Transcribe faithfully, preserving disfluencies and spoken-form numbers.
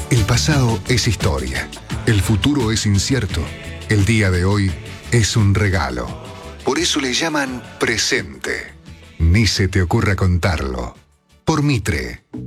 El pasado es historia, el futuro es incierto, el día de hoy es un regalo. Por eso le llaman presente. Ni se te ocurra contarlo. Por Mitre,